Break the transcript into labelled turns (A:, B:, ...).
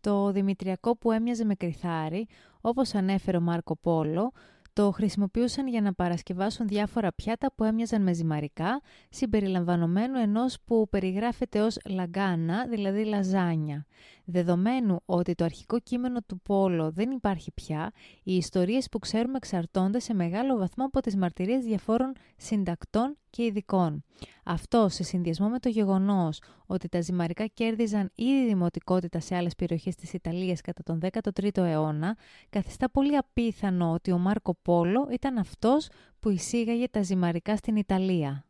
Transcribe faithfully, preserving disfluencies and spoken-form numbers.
A: Το δημητριακό που έμοιαζε με κριθάρι, όπως ανέφερε ο Μάρκο Πόλο, το χρησιμοποιούσαν για να παρασκευάσουν διάφορα πιάτα που έμοιαζαν με ζυμαρικά, συμπεριλαμβανομένου ενός που περιγράφεται ως λαγκάνα, δηλαδή λαζάνια. Δεδομένου ότι το αρχικό κείμενο του Πόλο δεν υπάρχει πια, οι ιστορίες που ξέρουμε εξαρτώνται σε μεγάλο βαθμό από τις μαρτυρίες διαφόρων συντακτών και ειδικών. Αυτό, σε συνδυασμό με το γεγονός ότι τα ζυμαρικά κέρδιζαν ήδη δημοτικότητα σε άλλες περιοχές της Ιταλίας κατά τον δέκατο τρίτο αιώνα, καθιστά πολύ απίθανο ότι ο Μάρκο Πόλο ήταν αυτός που εισήγαγε τα ζυμαρικά στην Ιταλία.